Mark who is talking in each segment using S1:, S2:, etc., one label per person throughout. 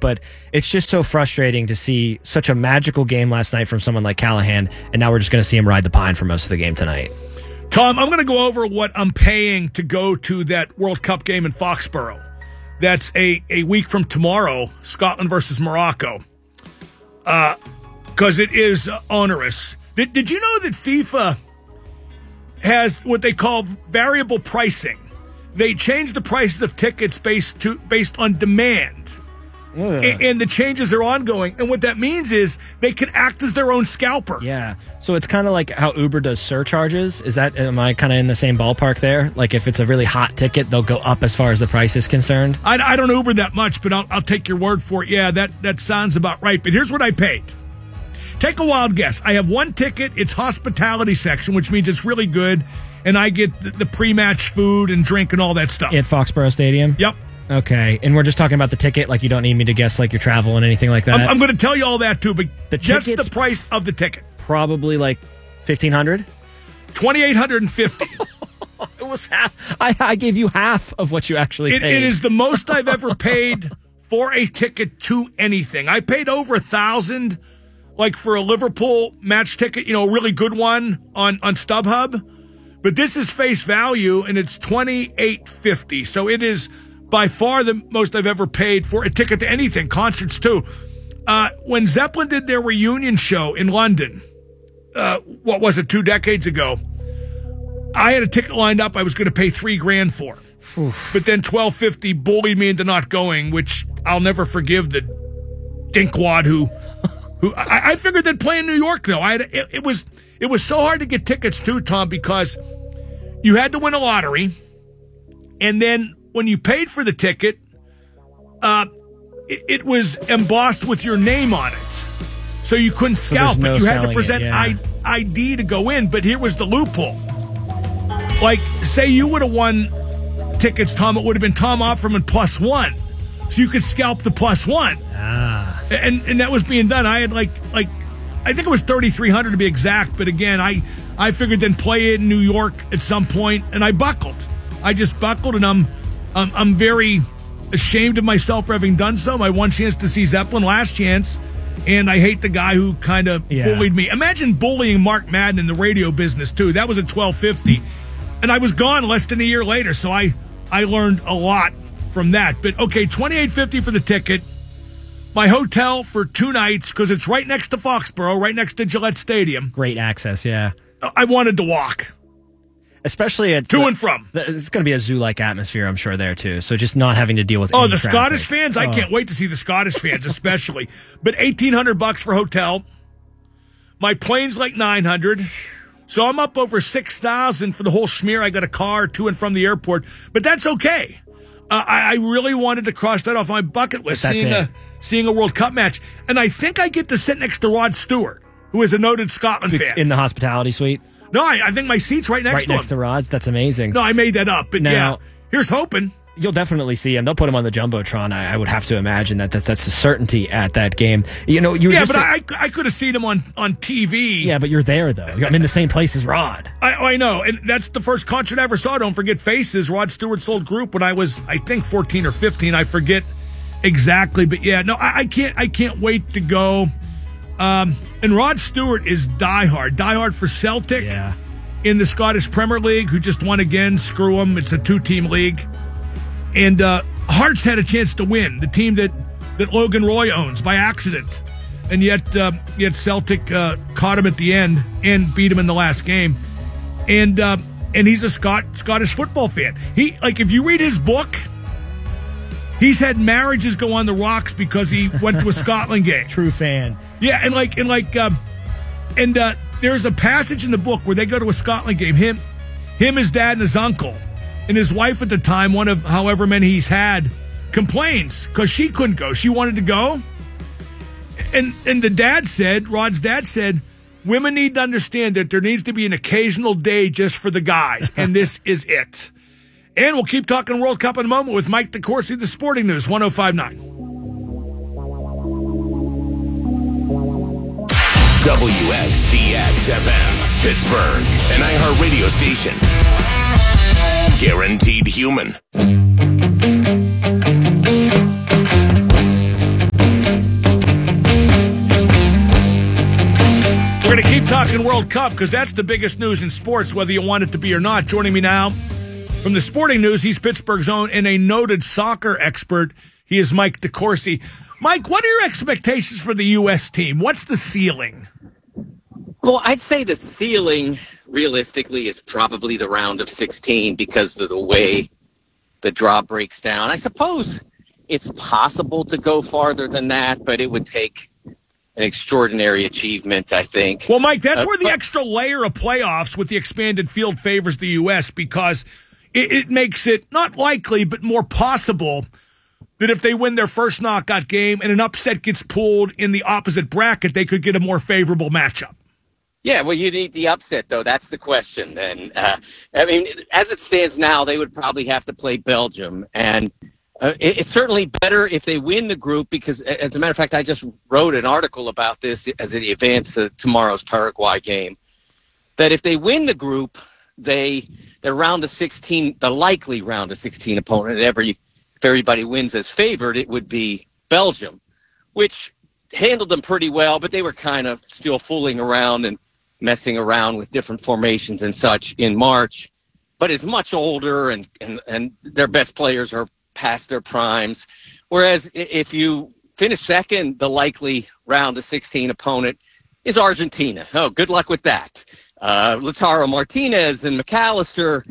S1: but it's just so frustrating to see such a magical game last night from someone like Callahan, and now we're just going to see him ride the pine for most of the game tonight.
S2: Tom, I'm going to go over what I'm paying to go to that World Cup game in Foxborough. That's a week from tomorrow, Scotland versus Morocco, because it is onerous. Did you know that FIFA has what they call variable pricing? They change the prices of tickets based on demand. And the changes are ongoing. And what that means is they can act as their own scalper.
S1: Yeah. So it's kind of like how Uber does surcharges. Am I kind of in the same ballpark there? Like if it's a really hot ticket, they'll go up as far as the price is concerned?
S2: I don't Uber that much, but I'll take your word for it. Yeah, that sounds about right. But here's what I paid. Take a wild guess. I have one ticket. It's hospitality section, which means it's really good. And I get the pre-match food and drink and all that stuff.
S1: At Foxborough Stadium?
S2: Yep.
S1: Okay, and we're just talking about the ticket, like you don't need me to guess like your travel and anything like that?
S2: I'm going to tell you all that too, but just the price of the ticket.
S1: Probably like $1,500?
S2: $2,850.
S1: It was half. I gave you half of what you actually paid.
S2: It is the most I've ever paid for a ticket to anything. I paid over $1,000 like for a Liverpool match ticket, a really good one on StubHub. But this is face value, and it's $2,850. So it is by far the most I've ever paid for a ticket to anything, concerts too. When Zeppelin did their reunion show in London, 2 decades ago, I had a ticket lined up I was going to pay $3,000 for. Oof. But then $1,250 bullied me into not going, which I'll never forgive the dinkwad who I figured they'd play in New York though. It was so hard to get tickets too, Tom, because you had to win a lottery, and then when you paid for the ticket, it was embossed with your name on it. So you couldn't scalp it. You had to present ID to go in, but here was the loophole. Like, say you would have won tickets, Tom, it would have been Tom Opferman +1. So you could scalp the +1. Ah. And that was being done. I had like I think it was $3,300 to be exact, but again, I figured then play it in New York at some point, and I buckled. I just buckled, and I'm very ashamed of myself for having done so. My one chance to see Zeppelin, last chance, and I hate the guy who kind of bullied me. Imagine bullying Mark Madden in the radio business, too. That was at $1,250, and I was gone less than a year later, so I learned a lot from that. But, okay, $2,850 for the ticket. My hotel for 2 nights, because it's right next to Foxborough, right next to Gillette Stadium.
S1: Great access, yeah.
S2: I wanted to walk.
S1: Especially at
S2: to and from.
S1: It's going to be a zoo-like atmosphere, I'm sure, there, too. So just not having to deal with
S2: the
S1: traffic.
S2: Scottish fans? I can't wait to see the Scottish fans, especially. But $1,800 for hotel. My plane's like $900. So I'm up over $6,000 for the whole schmear. I got a car to and from the airport. But that's okay. I really wanted to cross that off my bucket list, seeing a World Cup match. And I think I get to sit next to Rod Stewart, who is a noted Scotland fan.
S1: In the hospitality suite?
S2: No, I think my seat's right next to him.
S1: Right next to Rod's? That's amazing.
S2: No, I made that up. But now, here's hoping.
S1: You'll definitely see him. They'll put him on the Jumbotron. I would have to imagine that's a certainty at that game.
S2: I could have seen him on TV.
S1: Yeah, but you're there, though. I'm in the same place as Rod.
S2: I know, and that's the first concert I ever saw. Don't forget Faces, Rod Stewart's old group, when I was, I think, 14 or 15. I forget exactly, but yeah, no, I can't wait to go. And Rod Stewart is diehard for Celtic in the Scottish Premier League, who just won again. Screw them. It's a 2-team league. And Hearts had a chance to win, the team that Logan Roy owns, by accident. And yet Celtic caught him at the end and beat him in the last game. And he's a Scottish football fan. If you read his book, he's had marriages go on the rocks because he went to a Scotland game.
S1: True fan.
S2: Yeah, and there's a passage in the book where they go to a Scotland game. Him, his dad, and his uncle. And his wife at the time, one of however many he's had, complains because she couldn't go. She wanted to go. And Rod's dad said, women need to understand that there needs to be an occasional day just for the guys. And this is it. And we'll keep talking World Cup in a moment with Mike DeCourcy, the Sporting News, 105.9.
S3: WXDX-FM, Pittsburgh, an iHeartRadio station. Guaranteed human.
S2: talking World Cup because that's the biggest news in sports, whether you want it to be or not. Joining me now from the sporting news, he's Pittsburgh's own and a noted soccer expert. He is Mike DeCourcy. Mike, what are your expectations for the U.S. team? What's the ceiling?
S4: Well, I'd say the ceiling, realistically, is probably the round of 16 because of the way the draw breaks down. I suppose it's possible to go farther than that, but it would take an extraordinary achievement, I think.
S2: Well, Mike, that's where the extra layer of playoffs with the expanded field favors the U.S. because it makes it not likely, but more possible that if they win their first knockout game and an upset gets pulled in the opposite bracket, they could get a more favorable matchup.
S4: Yeah, well, you need the upset, though. That's the question. And, I mean, as it stands now, they would probably have to play Belgium. And it's certainly better if they win the group because, as a matter of fact, I just wrote an article about this as it advances to tomorrow's Paraguay game, that if they win the group, their round of 16, the likely round of 16 opponent, if everybody wins as favored, it would be Belgium, which handled them pretty well, but they were kind of still fooling around and messing around with different formations and such in March, but is much older and their best players are past their primes. Whereas if you finish second, the likely round of 16 opponent is Argentina. Oh, good luck with that. Lautaro Martinez and McAllister,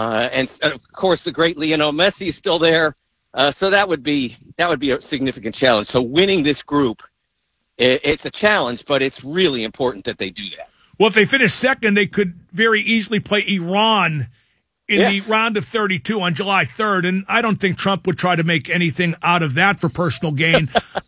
S4: and of course the great Lionel Messi is still there. So that would be a significant challenge. So winning this group, it's a challenge, but it's really important that they do that.
S2: Well, if they finish second, they could very easily play Iran in the round of 32 on July 3rd, and I don't think Trump would try to make anything out of that for personal gain.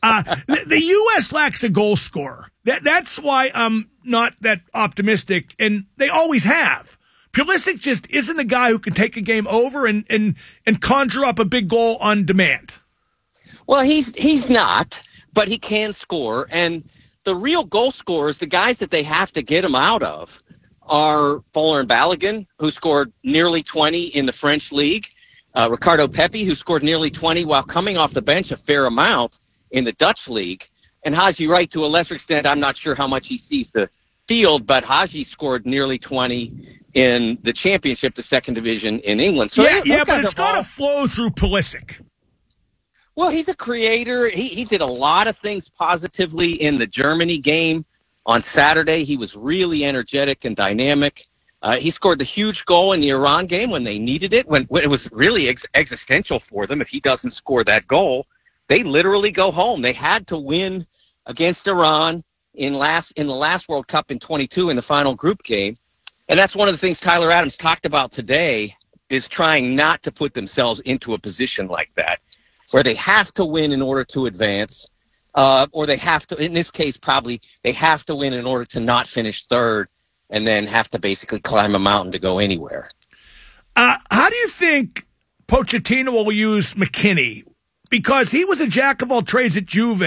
S2: The U.S. lacks a goal scorer. That's why I'm not that optimistic, and they always have. Pulisic just isn't a guy who can take a game over and conjure up a big goal on demand.
S4: Well, he's not, but he can score, and the real goal scorers, the guys that they have to get him out of, are Folarin Balogun, who scored nearly 20 in the French league, Ricardo Pepi, who scored nearly 20 while coming off the bench a fair amount in the Dutch league, and Haji Wright, to a lesser extent. I'm not sure how much he sees the field, but Haji scored nearly 20 in the championship, the second division in England. So
S2: yeah, but it's got to flow through Pulisic.
S4: Well, he's a creator. He did a lot of things positively in the Germany game on Saturday. He was really energetic and dynamic. He scored the huge goal in the Iran game when they needed it, when it was really existential for them. If he doesn't score that goal, they literally go home. They had to win against Iran in the last World Cup in 22 in the final group game. And that's one of the things Tyler Adams talked about today, is trying not to put themselves into a position like that, where they have to win in order to advance, or they have to, in this case, probably they have to win in order to not finish third and then have to basically climb a mountain to go anywhere.
S2: How do you think Pochettino will use McKennie? Because he was a jack of all trades at Juve,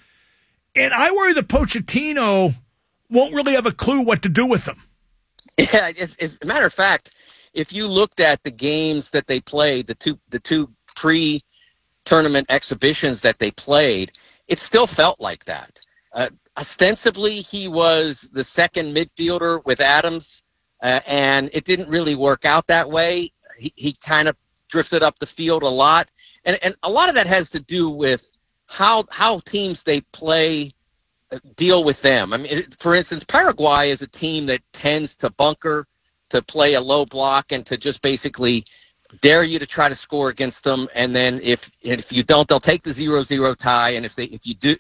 S2: and I worry that Pochettino won't really have a clue what to do with him.
S4: Yeah, as a matter of fact, if you looked at the games that they played, the two pre-tournament exhibitions that they played, it still felt like that. Ostensibly, he was the second midfielder with Adams, and it didn't really work out that way. He kind of drifted up the field a lot, and a lot of that has to do with how teams they play deal with them. I mean, for instance, Paraguay is a team that tends to bunker, to play a low block, and to just basically dare you to try to score against them. And then if you don't, they'll take the 0-0 tie. And if you do,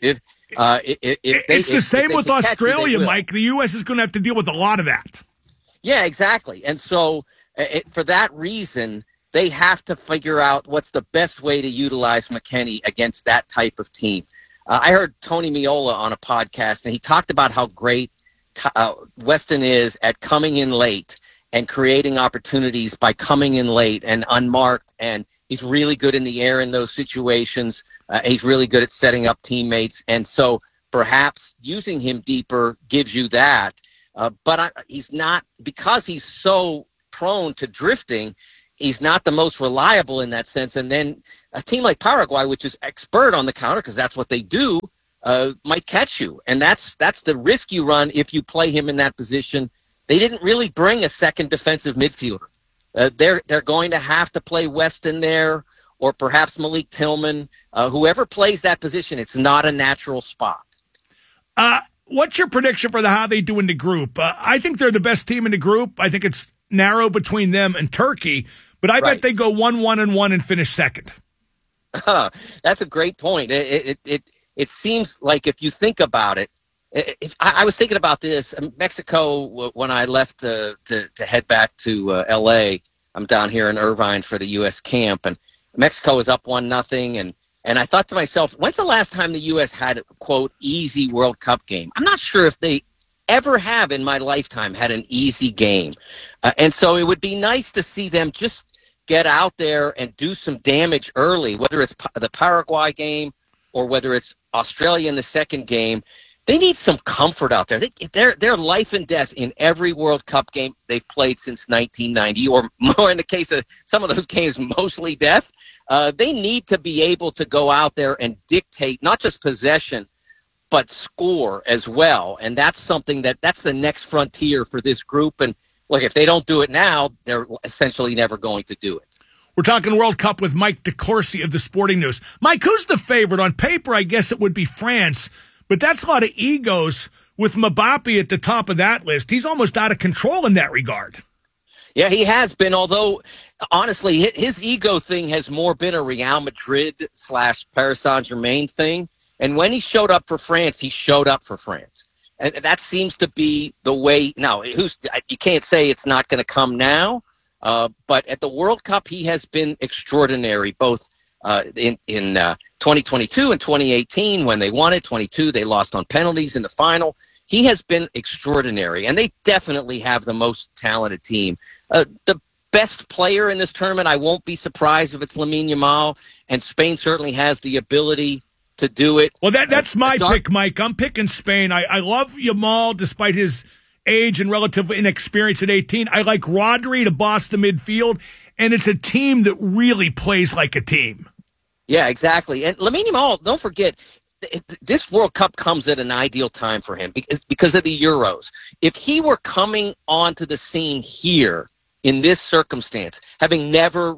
S2: it's the same with Australia, Mike. The U.S. is going to have to deal with a lot of that.
S4: Yeah, exactly. And so for that reason, they have to figure out what's the best way to utilize McKennie against that type of team. I heard Tony Meola on a podcast, and he talked about how great Weston is at coming in late and creating opportunities by coming in late and unmarked. And he's really good in the air in those situations. He's really good at setting up teammates. And so perhaps using him deeper gives you that. But he's not, because he's so prone to drifting, he's not the most reliable in that sense. And then a team like Paraguay, which is expert on the counter, because that's what they do, might catch you. And that's the risk you run if you play him in that position. They didn't really bring a second defensive midfielder. They're going to have to play Weston there, or perhaps Malik Tillman. Whoever plays that position, it's not a natural spot.
S2: What's your prediction for how they do in the group? I think they're the best team in the group. I think it's narrow between them and Turkey, but I bet they go 1-1-1 and finish second.
S4: That's a great point. It seems like if you think about it, I was thinking about this. Mexico, when I left to head back to L.A., I'm down here in Irvine for the U.S. camp, and Mexico is up 1-0, and I thought to myself, when's the last time the U.S. had a, quote, easy World Cup game? I'm not sure if they ever have in my lifetime had an easy game. And so it would be nice to see them just get out there and do some damage early, whether it's the Paraguay game or whether it's Australia in the second game. They need some comfort out there. They're life and death in every World Cup game they've played since 1990, or more in the case of some of those games, mostly death. They need to be able to go out there and dictate not just possession, but score as well. And that's something that's the next frontier for this group. And look, if they don't do it now, they're essentially never going to do it.
S2: We're talking World Cup with Mike DeCourcy of the Sporting News. Mike, who's the favorite? On paper, I guess it would be France. But that's a lot of egos with Mbappe at the top of that list. He's almost out of control in that regard.
S4: Yeah, he has been, although, honestly, his ego thing has more been a Real Madrid / Paris Saint-Germain thing. And when he showed up for France, he showed up for France. And that seems to be the way. Now, you can't say it's not going to come now, but at the World Cup, he has been extraordinary, both in 2022 and 2018 when they won it. 22, they lost on penalties in the final. He has been extraordinary, and they definitely have the most talented team. The best player in this tournament, I won't be surprised if it's Lamine Yamal, and Spain certainly has the ability to do it.
S2: Well, that's my pick, Mike. I'm picking Spain. I love Yamal despite his age and relative inexperience at 18. I like Rodri to boss the midfield, and it's a team that really plays like a team.
S4: Yeah, exactly. And Lamine Yamal, don't forget, this World Cup comes at an ideal time for him because of the Euros. If he were coming onto the scene here in this circumstance, having never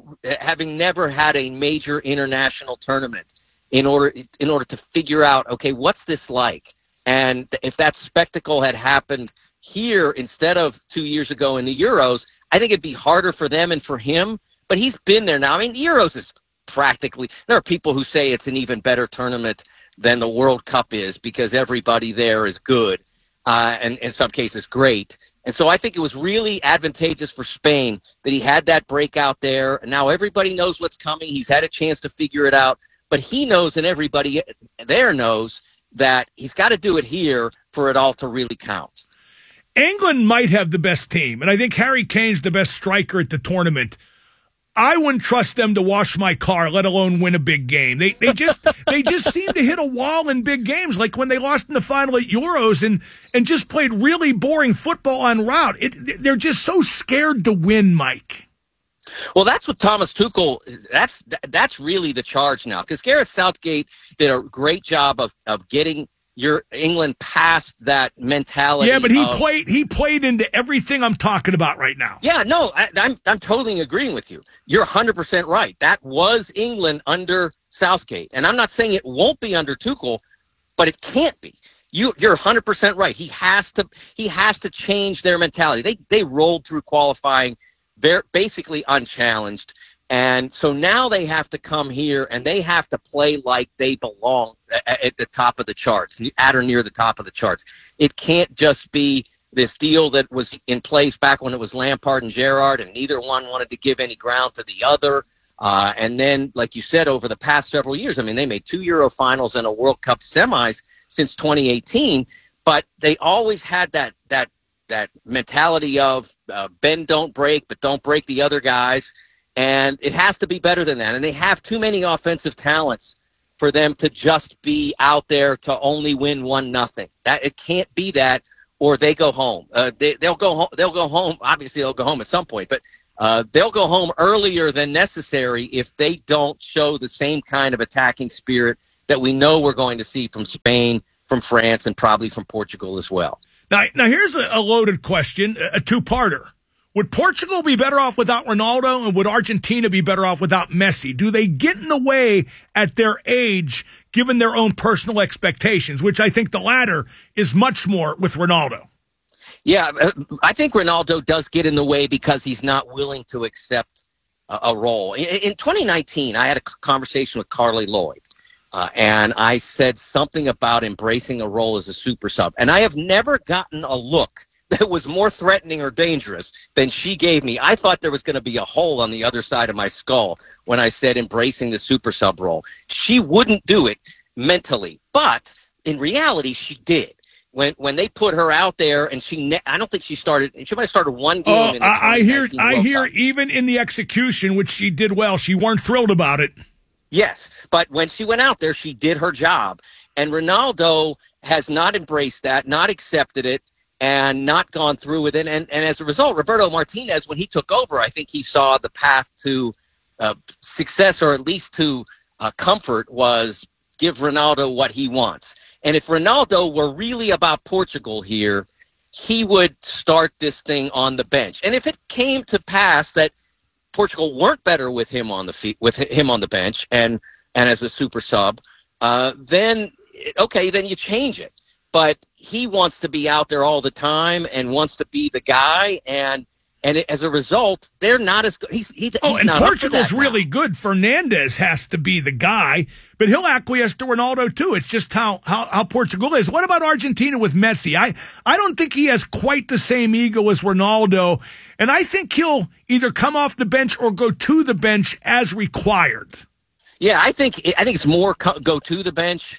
S4: had a major international tournament, in order to figure out, okay, what's this like? And if that spectacle had happened here instead of 2 years ago in the Euros, I think it'd be harder for them and for him. But he's been there now. I mean, the Euros is practically – there are people who say it's an even better tournament than the World Cup is because everybody there is good and in some cases great. And so I think it was really advantageous for Spain that he had that breakout there. And now everybody knows what's coming. He's had a chance to figure it out. But he knows and everybody there knows that he's got to do it here for it all to really count.
S2: England might have the best team, and I think Harry Kane's the best striker at the tournament. I wouldn't trust them to wash my car, let alone win a big game. They just seem to hit a wall in big games, like when they lost in the final at Euros and just played really boring football en route. They're just so scared to win, Mike.
S4: Well, that's what Thomas Tuchel, that's really the charge now, because Gareth Southgate did a great job of getting your England past that mentality.
S2: Yeah, but he played into everything I'm talking about right now.
S4: Yeah, no, I'm totally agreeing with you. You're 100% right. That was England under Southgate, and I'm not saying it won't be under Tuchel, but it can't be. You're 100% right. He has to change their mentality. They rolled through qualifying basically unchallenged. And so now they have to come here and they have to play like they belong at the top of the charts, at or near the top of the charts. It can't just be this deal that was in place back when it was Lampard and Gerrard, and neither one wanted to give any ground to the other. And then, like you said, over the past several years, I mean, they made 2 Euro finals and a World Cup semis since 2018, but they always had that mentality of bend, don't break, but don't break the other guys. And it has to be better than that. And they have too many offensive talents for them to just be out there to only win 1-0. That it can't be that, or they go home. They'll go home. They'll go home. Obviously, they'll go home at some point, but they'll go home earlier than necessary if they don't show the same kind of attacking spirit that we know we're going to see from Spain, from France, and probably from Portugal as well.
S2: Now here's a loaded question, a two-parter. Would Portugal be better off without Ronaldo, and would Argentina be better off without Messi? Do they get in the way at their age, given their own personal expectations, which I think the latter is much more with Ronaldo?
S4: Yeah, I think Ronaldo does get in the way because he's not willing to accept a role. In 2019, I had a conversation with Carly Lloyd, and I said something about embracing a role as a super sub. And I have never gotten a look that was more threatening or dangerous than she gave me. I thought there was going to be a hole on the other side of my skull when I said embracing the super sub role. She wouldn't do it mentally, but in reality, she did. When they put her out there, and I don't think she started. She might have started one game.
S2: I hear even in the execution, which she did well, she weren't thrilled about it.
S4: Yes, but when she went out there, she did her job, and Ronaldo has not embraced that, not accepted it, and not gone through with it. And as a result, Roberto Martinez, when he took over, I think he saw the path to success, or at least to comfort, was give Ronaldo what he wants. And if Ronaldo were really about Portugal here, he would start this thing on the bench. And if it came to pass that Portugal weren't better with him on the bench and as a super sub, then you change it. But he wants to be out there all the time and wants to be the guy, and as a result, they're not as good. He's
S2: and
S4: not
S2: Portugal's really good. Fernandes has to be the guy, but he'll acquiesce to Ronaldo too. It's just how Portugal is. What about Argentina with Messi? I don't think he has quite the same ego as Ronaldo, and I think he'll either come off the bench or go to the bench as required.
S4: Yeah, I think it's more go to the bench.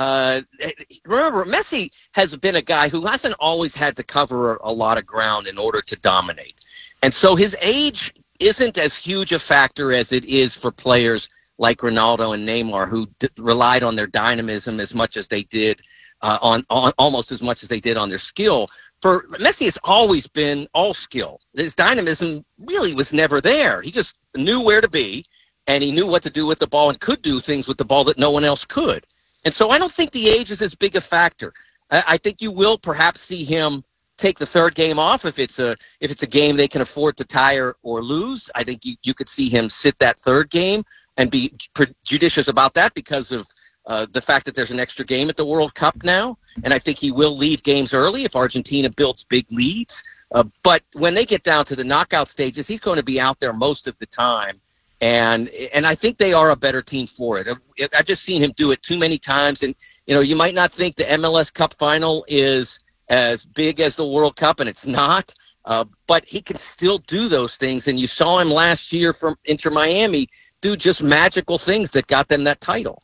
S4: Remember, Messi has been a guy who hasn't always had to cover a lot of ground in order to dominate. And so his age isn't as huge a factor as it is for players like Ronaldo and Neymar, who relied on their dynamism as much as they did, on almost as much as they did on their skill. For Messi, it's always been all skill. His dynamism really was never there. He just knew where to be, and he knew what to do with the ball and could do things with the ball that no one else could. And so I don't think the age is as big a factor. I think you will perhaps see him take the third game off if it's a game they can afford to tie or lose. I think you could see him sit that third game and be judicious about that because of the fact that there's an extra game at the World Cup now. And I think he will leave games early if Argentina builds big leads. But when they get down to the knockout stages, he's going to be out there most of the time. And I think they are a better team for it. I've just seen him do it too many times. And, you might not think the MLS Cup final is as big as the World Cup, and it's not. But he can still do those things. And you saw him last year from Inter Miami do just magical things that got them that title.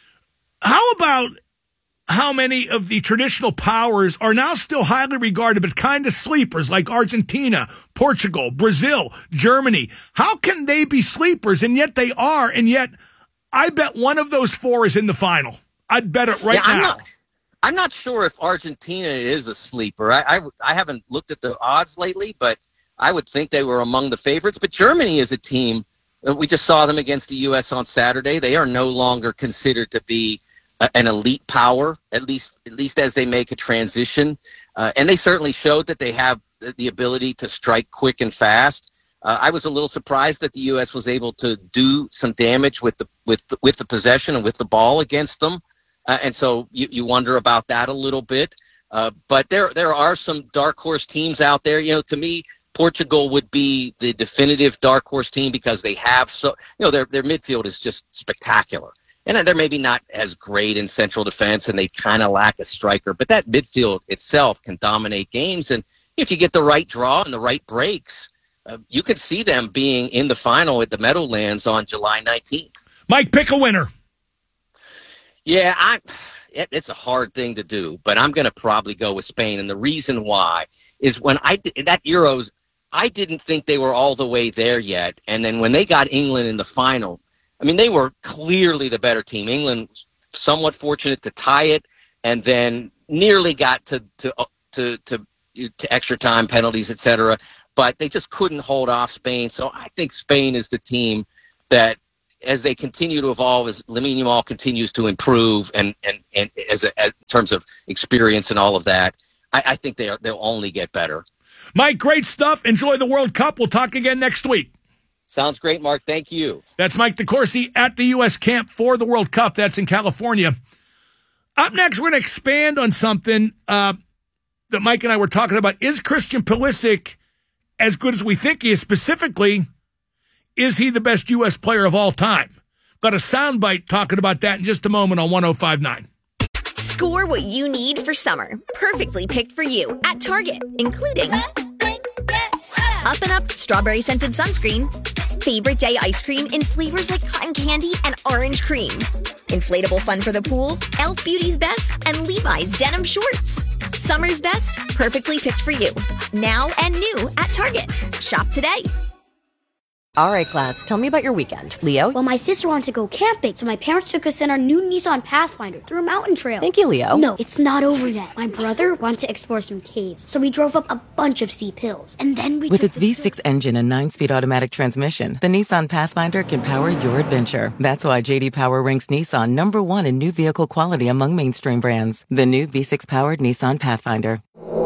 S2: How about how many of the traditional powers are now still highly regarded, but kind of sleepers, like Argentina, Portugal, Brazil, Germany? How can they be sleepers, and yet they are, and yet I bet one of those four is in the final. I'd bet it right now.
S4: I'm not sure if Argentina is a sleeper. I haven't looked at the odds lately, but I would think they were among the favorites. But Germany is a team. We just saw them against the U.S. on Saturday. They are no longer considered to be an elite power, at least as they make a transition. And they certainly showed that they have the ability to strike quick and fast. I was a little surprised that the U.S. was able to do some damage with the possession and with the ball against them. And so you wonder about that a little bit. But there are some dark horse teams out there. To me, Portugal would be the definitive dark horse team because they have their midfield is just spectacular. And they're maybe not as great in central defense, and they kind of lack a striker. But that midfield itself can dominate games. And if you get the right draw and the right breaks, you could see them being in the final at the Meadowlands on July 19th.
S2: Mike, pick a winner.
S4: Yeah, it's a hard thing to do, but I'm going to probably go with Spain. And the reason why is when that Euros, I didn't think they were all the way there yet. And then when they got England in the final, I mean, they were clearly the better team. England was somewhat fortunate to tie it, and then nearly got to extra time, penalties, etc. But they just couldn't hold off Spain. So I think Spain is the team that as they continue to evolve, as Lamine Yamal continues to improve, and as in terms of experience and all of that, I think they'll only get better.
S2: Mike, great stuff. Enjoy the World Cup. We'll talk again next week.
S4: Sounds great, Mark. Thank you.
S2: That's Mike DeCourcy at the U.S. camp for the World Cup. That's in California. Up next, we're going to expand on something that Mike and I were talking about. Is Christian Pulisic as good as we think he is? Specifically, is he the best U.S. player of all time? Got a soundbite talking about that in just a moment on 105.9.
S5: Score what you need for summer. Perfectly picked for you at Target, including Up and Up strawberry scented sunscreen, favorite day ice cream in flavors like cotton candy and orange cream, inflatable fun for the pool, Elf Beauty's Best, and Levi's denim shorts. Summer's best, perfectly picked for you. Now and new at Target. Shop today.
S6: All right, class, tell me about your weekend. Leo?
S7: Well, my sister wanted to go camping, so my parents took us in our new Nissan Pathfinder through a mountain trail.
S6: Thank you, Leo.
S7: No, it's not over yet. My brother wanted to explore some caves, so we drove up a bunch of steep hills. And then we
S6: With its V6 engine and 9-speed automatic transmission, the Nissan Pathfinder can power your adventure. That's why J.D. Power ranks Nissan number 1 in new vehicle quality among mainstream brands. The new V6-powered Nissan Pathfinder.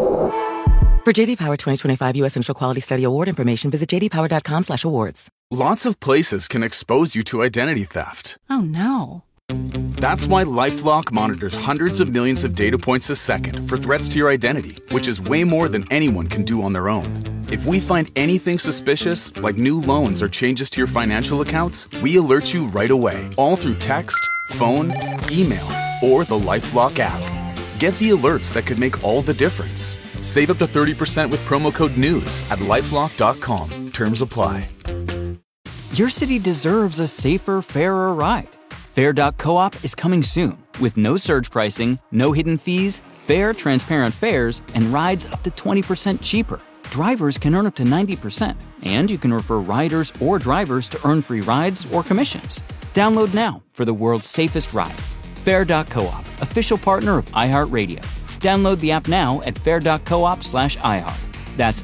S6: For J.D. Power 2025 U.S. Initial Quality Study Award information, visit jdpower.com/awards.
S8: Lots of places can expose you to identity theft.
S6: Oh, no.
S8: That's why LifeLock monitors hundreds of millions of data points a second for threats to your identity, which is way more than anyone can do on their own. If we find anything suspicious, like new loans or changes to your financial accounts, we alert you right away, all through text, phone, email, or the LifeLock app. Get the alerts that could make all the difference. Save up to 30% with promo code NEWS at LifeLock.com. Terms apply.
S9: Your city deserves a safer, fairer ride. Fair.coop is coming soon with no surge pricing, no hidden fees, fair, transparent fares, and rides up to 20% cheaper. Drivers can earn up to 90%, and you can refer riders or drivers to earn free rides or commissions. Download now for the world's safest ride. Fair.coop, official partner of iHeartRadio. Download the app now at fair.coop/iHeart. That's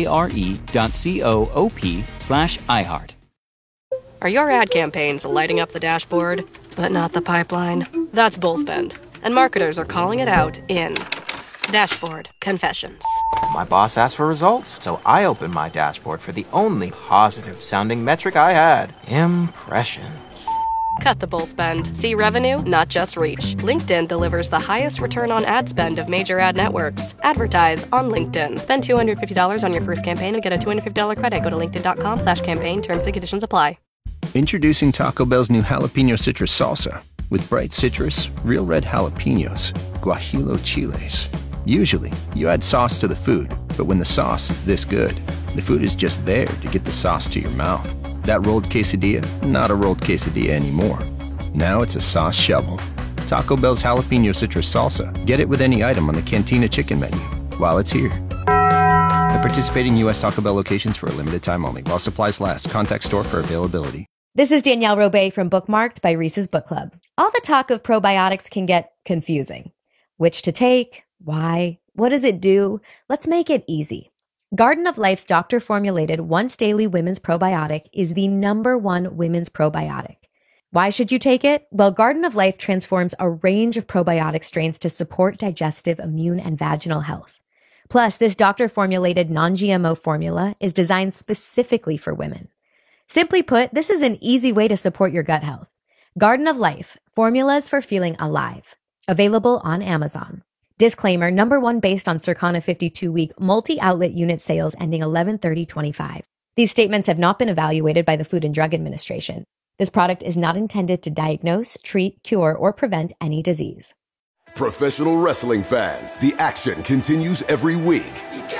S9: FARE.coop/iHeart.
S10: Are your ad campaigns lighting up the dashboard, but not the pipeline? That's Bullspend, and marketers are calling it out in Dashboard Confessions.
S11: My boss asked for results, so I opened my dashboard for the only positive-sounding metric I had: impressions.
S10: Cut the bull spend. See revenue, not just reach. LinkedIn delivers the highest return on ad spend of major ad networks. Advertise on LinkedIn. Spend $250 on your first campaign and get a $250 credit. Go to linkedin.com/campaign. Terms and conditions apply.
S12: Introducing Taco Bell's new jalapeno citrus salsa with bright citrus, real red jalapenos, guajillo chiles. Usually, you add sauce to the food, but when the sauce is this good, the food is just there to get the sauce to your mouth. That rolled quesadilla, not a rolled quesadilla anymore. Now it's a sauce shovel. Taco Bell's jalapeno citrus salsa. Get it with any item on the Cantina chicken menu while it's here. At participating U.S. Taco Bell locations for a limited time only. While supplies last. Contact store for availability.
S13: This is Danielle Robay from Bookmarked by Reese's Book Club. All the talk of probiotics can get confusing. Which to take? Why? What does it do? Let's make it easy. Garden of Life's doctor-formulated once-daily women's probiotic is the #1 women's probiotic. Why should you take it? Well, Garden of Life transforms a range of probiotic strains to support digestive, immune, and vaginal health. Plus, this doctor-formulated non-GMO formula is designed specifically for women. Simply put, this is an easy way to support your gut health. Garden of Life, formulas for feeling alive. Available on Amazon. Disclaimer, #1 based on Circana 52-week multi-outlet unit sales ending 11/30/25. These statements have not been evaluated by the Food and Drug Administration. This product is not intended to diagnose, treat, cure, or prevent any disease.
S14: Professional wrestling fans, the action continues every week.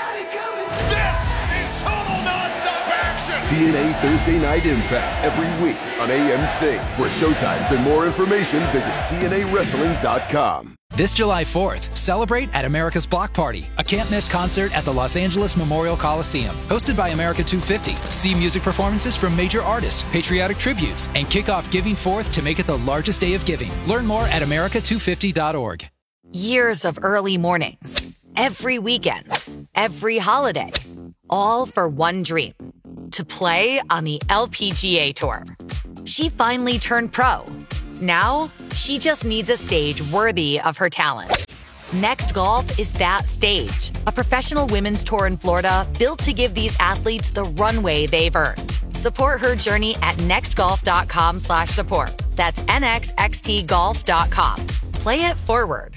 S3: This is total nonstop action!
S14: TNA Thursday Night Impact every week on AMC. For showtimes and more information, visit TNAWrestling.com.
S15: This July 4th, celebrate at America's Block Party, a can't-miss concert at the Los Angeles Memorial Coliseum. Hosted by America 250. See music performances from major artists, patriotic tributes, and kick off Giving Forth to make it the largest day of giving. Learn more at america250.org.
S16: Years of early mornings, every weekend, every holiday, all for one dream: to play on the LPGA Tour. She finally turned pro. Now, she just needs a stage worthy of her talent. Next Golf is that stage. A professional women's tour in Florida built to give these athletes the runway they've earned. Support her journey at nextgolf.com/support. That's nxxtgolf.com. Play it forward.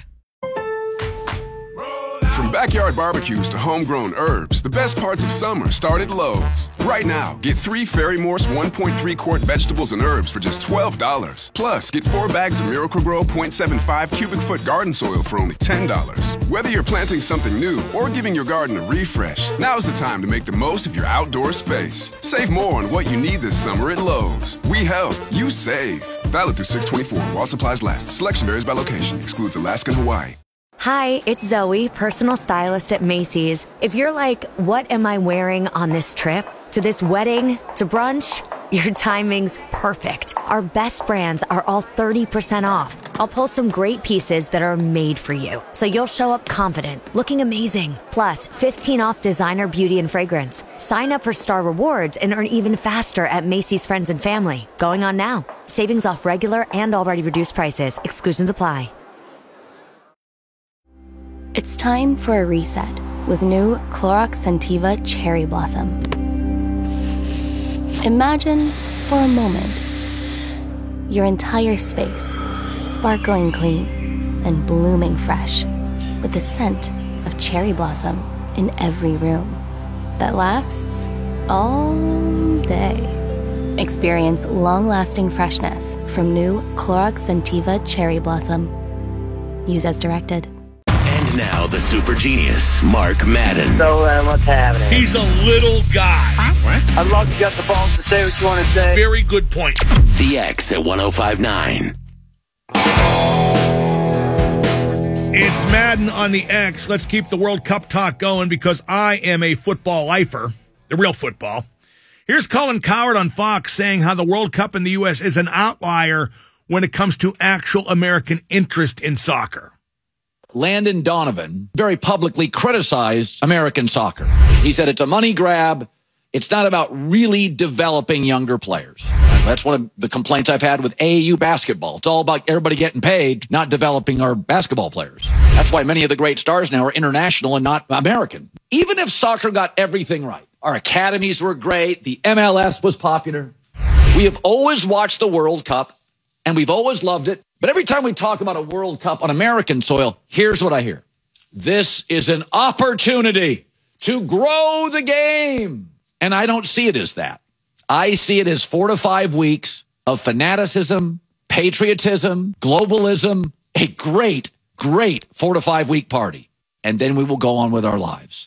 S17: From backyard barbecues to homegrown herbs, the best parts of summer start at Lowe's. Right now, get 3 Ferry Morse 1.3 quart vegetables and herbs for just $12. Plus, get 4 bags of Miracle-Gro 0.75 cubic foot garden soil for only $10. Whether you're planting something new or giving your garden a refresh, now's the time to make the most of your outdoor space. Save more on what you need this summer at Lowe's. We help, you save. Valid through 6/24 while supplies last. Selection varies by location. Excludes Alaska and Hawaii.
S18: Hi, it's Zoe, personal stylist at Macy's. If you're like, what am I wearing on this trip? To this wedding? To brunch? Your timing's perfect. Our best brands are all 30% off. I'll pull some great pieces that are made for you, so you'll show up confident, looking amazing. Plus, 15 off designer beauty and fragrance. Sign up for Star Rewards and earn even faster at Macy's Friends and Family. Going on now. Savings off regular and already reduced prices. Exclusions apply.
S19: It's time for a reset with new Clorox Scentiva Cherry Blossom. Imagine, for a moment, your entire space sparkling clean and blooming fresh with the scent of cherry blossom in every room that lasts all day. Experience long-lasting freshness from new Clorox Scentiva Cherry Blossom. Use as directed.
S3: Now the super genius, Mark Madden.
S20: So what's happening?
S2: He's a little guy.
S20: What? I'd love to get the balls to say what you want to say.
S2: Very good point.
S3: The X at 105.9.
S2: It's Madden on the X. Let's keep the World Cup talk going because I am a football lifer, the real football. Here's Colin Cowherd on Fox saying how the World Cup in the U.S. is an outlier when it comes to actual American interest in soccer.
S21: Landon Donovan very publicly criticized American soccer. He said it's a money grab. It's not about really developing younger players. That's one of the complaints I've had with AAU basketball. It's all about everybody getting paid, not developing our basketball players. That's why many of the great stars now are international and not American. Even if soccer got everything right, our academies were great, the MLS was popular. We have always watched the World Cup, and we've always loved it. But every time we talk about a World Cup on American soil, here's what I hear. This is an opportunity to grow the game. And I don't see it as that. I see it as 4 to 5 weeks of fanaticism, patriotism, globalism, a great, great 4 to 5 week party. And then we will go on with our lives.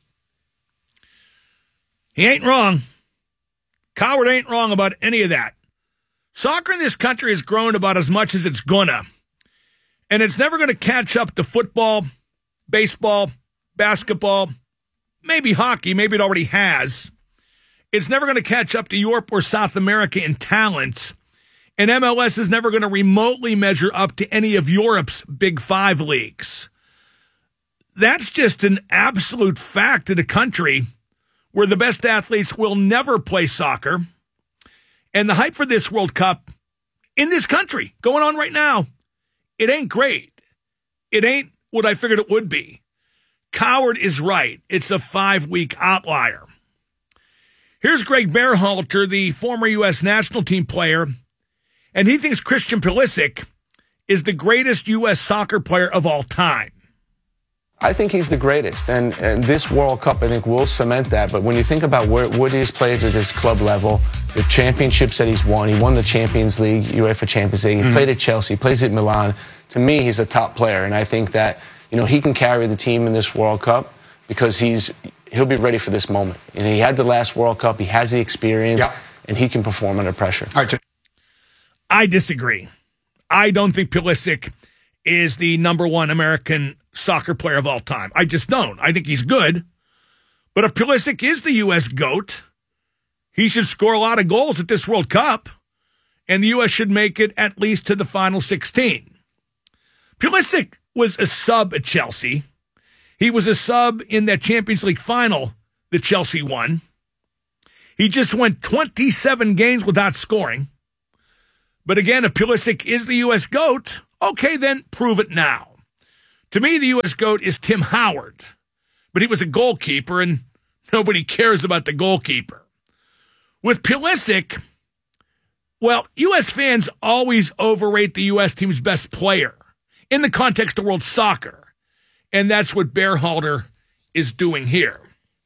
S2: He ain't wrong. Cowherd ain't wrong about any of that. Soccer in this country has grown about as much as it's gonna. And it's never going to catch up to football, baseball, basketball, maybe hockey, maybe it already has. It's never going to catch up to Europe or South America in talents. And MLS is never going to remotely measure up to any of Europe's Big Five leagues. That's just an absolute fact in a country where the best athletes will never play soccer. And the hype for this World Cup in this country going on right now, it ain't great. It ain't what I figured it would be. Cowherd is right. It's a 5-week outlier. Here's Greg Berhalter, the former U.S. national team player, and he thinks Christian Pulisic is the greatest U.S. soccer player of all time.
S22: I think he's the greatest, and this World Cup, I think, will cement that. But when you think about what he's played at this club level, the championships that he's won, he won the Champions League, UEFA Champions League, he played at Chelsea, plays at Milan. To me, he's a top player, and I think that, you know, he can carry the team in this World Cup because he'll be ready for this moment. And he had the last World Cup, he has the experience, and he can perform under pressure.
S2: I disagree. I don't think Pulisic is the number one American soccer player of all time. I just don't. I think he's good. But if Pulisic is the U.S. GOAT, he should score a lot of goals at this World Cup, and the U.S. should make it at least to the final 16. Pulisic was a sub at Chelsea. He was a sub in that Champions League final that Chelsea won. He just went 27 games without scoring. But again, if Pulisic is the U.S. GOAT, okay, then prove it now. To me, the U.S. GOAT is Tim Howard, but he was a goalkeeper, and nobody cares about the goalkeeper. With Pulisic, well, U.S. fans always overrate the U.S. team's best player in the context of world soccer, and that's what Berhalter is doing here.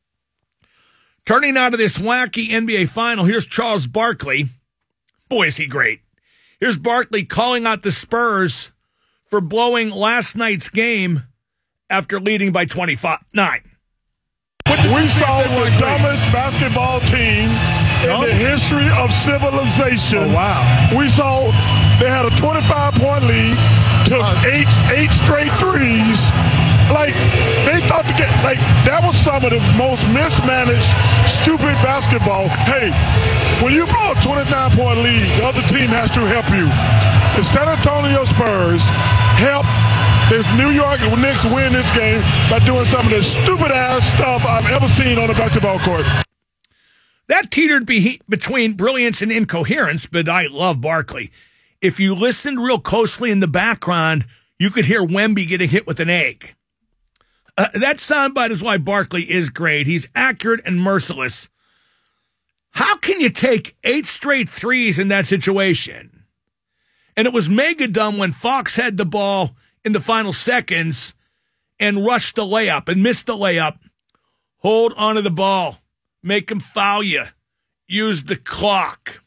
S2: Turning now to this wacky NBA final, here's Charles Barkley. Boy, is he great. Here's Barkley calling out the Spurs for blowing last night's game after leading by 29.
S1: We saw the dumbest basketball team in the history of civilization.
S2: Oh, wow.
S1: We saw they had a 25-point lead, took eight straight threes. Like, they thought to get, like, that was some of the most mismanaged, stupid basketball. Hey, when you blow a 29-point lead, the other team has to help you. The San Antonio Spurs helped the New York Knicks win this game by doing some of the stupid-ass stuff I've ever seen on a basketball court.
S2: That teetered between brilliance and incoherence, but I love Barkley. If you listened real closely in the background, you could hear Wemby getting hit with an egg. That soundbite is why Barkley is great. He's accurate and merciless. How can you take 8 straight threes in that situation? And it was mega dumb when Fox had the ball in the final seconds and rushed the layup and missed the layup. Hold onto the ball. Make him foul you. Use the clock.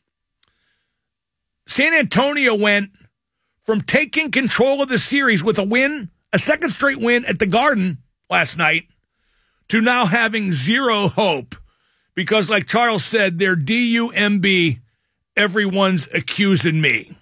S2: San Antonio went from taking control of the series with a win, a second straight win at the Garden last night, to now having zero hope because, like Charles said, they're DUMB, everyone's accusing me.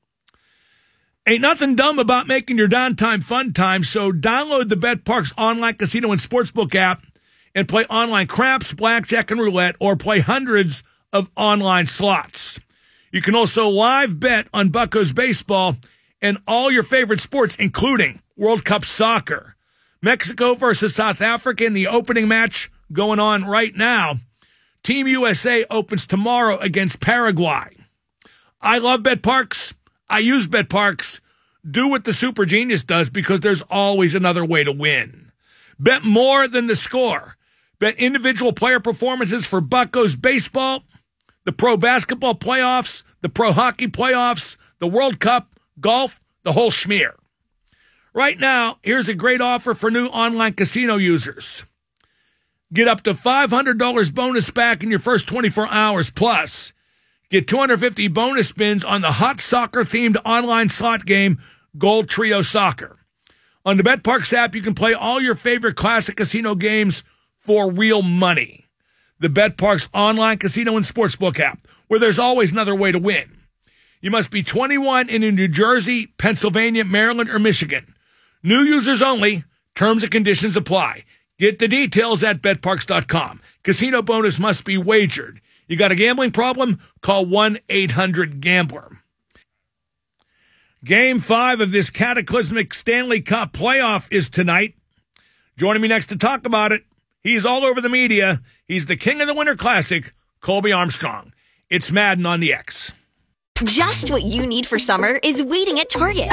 S2: Ain't nothing dumb about making your downtime fun time, so download the BetParx online casino and sportsbook app and play online craps, blackjack, and roulette, or play hundreds of online slots. You can also live bet on Buccos baseball and all your favorite sports, including World Cup soccer. Mexico versus South Africa in the opening match going on right now. Team USA opens tomorrow against Paraguay. I love BetParx. I use BetParx. Do what the Super Genius does because there's always another way to win. Bet more than the score. Bet individual player performances for Buccos baseball, the pro basketball playoffs, the pro hockey playoffs, the World Cup, golf, the whole schmear. Right now, here's a great offer for new online casino users. Get up to $500 bonus back in your first 24 hours. Plus, get 250 bonus spins on the hot soccer-themed online slot game, Gold Trio Soccer. On the BetParx app, you can play all your favorite classic casino games for real money. The BetParx online casino and sportsbook app, where there's always another way to win. You must be 21 and in New Jersey, Pennsylvania, Maryland, or Michigan. New users only. Terms and conditions apply. Get the details at BetParx.com. Casino bonus must be wagered. You got a gambling problem? Call 1-800-GAMBLER. Game 5 of this cataclysmic Stanley Cup playoff is tonight. Joining me next to talk about it, he's all over the media. He's the king of the Winter Classic, Colby Armstrong. It's Madden on the X.
S5: Just what you need for summer is waiting at Target.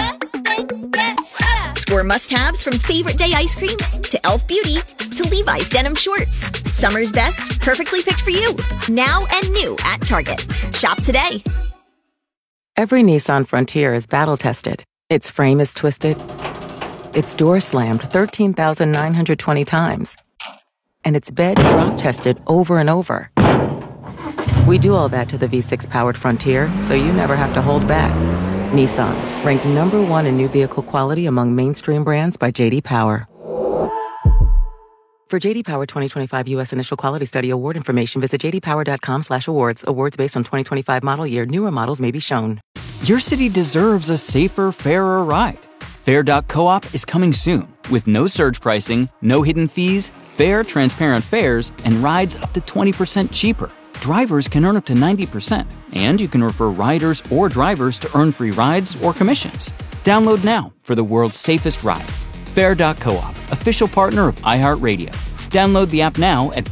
S5: Score must-haves from Favorite Day ice cream to Elf Beauty to Levi's denim shorts. Summer's best, perfectly picked for you. Now and new at Target. Shop today.
S6: Every Nissan Frontier is battle-tested. Its frame is twisted. Its door slammed 13,920 times. And its bed drop-tested over and over. We do all that to the V6-powered Frontier, so you never have to hold back. Nissan, ranked #1 in new vehicle quality among mainstream brands by J.D. Power. For J.D. Power 2025 U.S. Initial Quality Study award information, visit jdpower.com/awards. Awards based on 2025 model year. Newer models may be shown.
S9: Your city deserves a safer, fairer ride. Fair.coop is coming soon with no surge pricing, no hidden fees, fair, transparent fares, and rides up to 20% cheaper. Drivers can earn up to 90%, and you can refer riders or drivers to earn free rides or commissions. Download now for the world's safest ride. Fair.coop, official partner of iHeartRadio. Download the app now at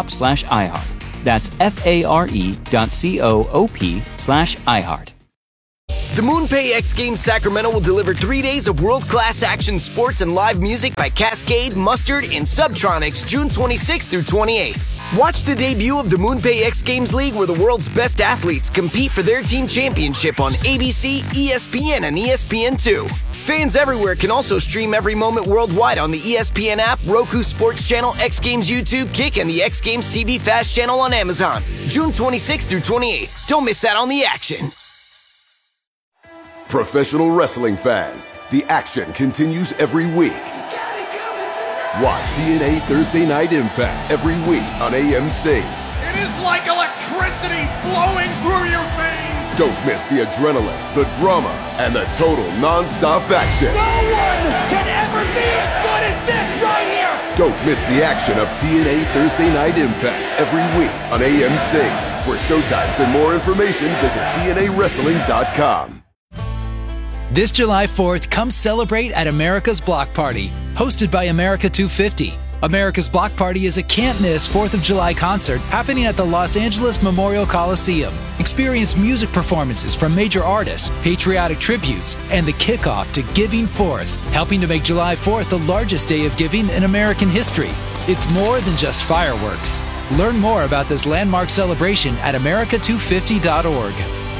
S9: fair.coop/iHeart. That's FARE.coop/iHeart.
S4: The MoonPay X Games Sacramento will deliver 3 days of world-class action sports and live music by Cascade, Mustard, and Subtronics June 26th through 28th. Watch the debut of the MoonPay X Games League, where the world's best athletes compete for their team championship on ABC, ESPN, and ESPN2. Fans everywhere can also stream every moment worldwide on the ESPN app, Roku Sports Channel, X Games YouTube, Kick, and the X Games TV Fast Channel on Amazon. June 26th through 28th. Don't miss out on the action.
S14: Professional wrestling fans, the action continues every week. Watch TNA Thursday Night Impact every week on AMC.
S7: It is like electricity flowing through your veins.
S14: Don't miss the adrenaline, the drama, and the total non-stop action.
S7: No one can ever be as good as this right here.
S14: Don't miss the action of TNA Thursday Night Impact every week on AMC. For showtimes and more information, visit TNAWrestling.com.
S15: This July 4th, come celebrate at America's Block Party, hosted by America 250. America's Block Party is a can't-miss 4th of July concert happening at the Los Angeles Memorial Coliseum. Experience music performances from major artists, patriotic tributes, and the kickoff to Giving Forth, helping to make July 4th the largest day of giving in American history. It's more than just fireworks. Learn more about this landmark celebration at america250.org.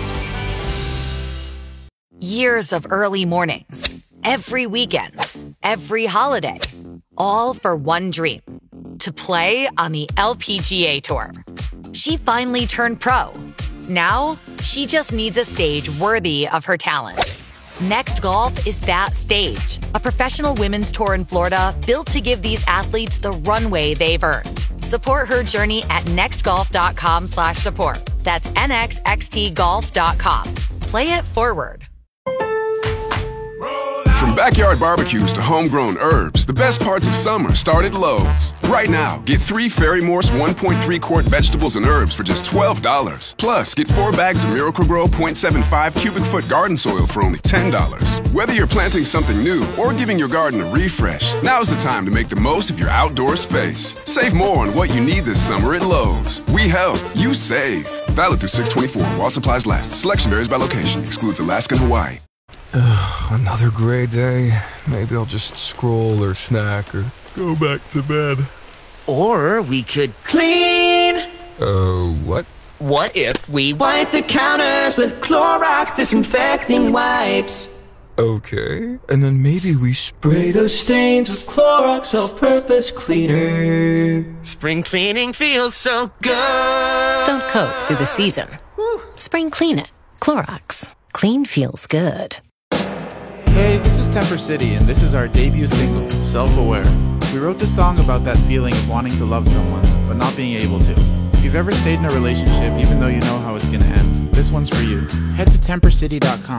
S16: Years of early mornings, every weekend, every holiday, all for one dream, to play on the LPGA Tour. She finally turned pro. Now, she just needs a stage worthy of her talent. Next Golf is that stage, a professional women's tour in Florida built to give these athletes the runway they've earned. Support her journey at nextgolf.com/support. That's nxxtgolf.com. Play it forward.
S17: From backyard barbecues to homegrown herbs, the best parts of summer start at Lowe's. Right now, get 3 Ferry-Morse 1.3-quart vegetables and herbs for just $12. Plus, get 4 bags of Miracle-Gro 0.75 cubic foot garden soil for only $10. Whether you're planting something new or giving your garden a refresh, now's the time to make the most of your outdoor space. Save more on what you need this summer at Lowe's. We help, you save. Valid through 6/24 while supplies last. Selection varies by location. Excludes Alaska and Hawaii.
S23: Another gray day. Maybe I'll just scroll or snack or go back to bed.
S24: Or we could clean.
S23: What?
S24: What if we wipe the counters with Clorox disinfecting wipes?
S23: Okay, and then maybe we
S24: Spray those stains with Clorox all-purpose cleaner. Spring cleaning feels so good.
S25: Don't cope through the season. Spring clean it. Clorox. Clean feels good.
S26: Hey, this is Temper City, and this is our debut single, Self-Aware. We wrote this song about that feeling of wanting to love someone, but not being able to. If you've ever stayed in a relationship, even though you know how it's gonna end, this one's for you. Head to tempercity.com.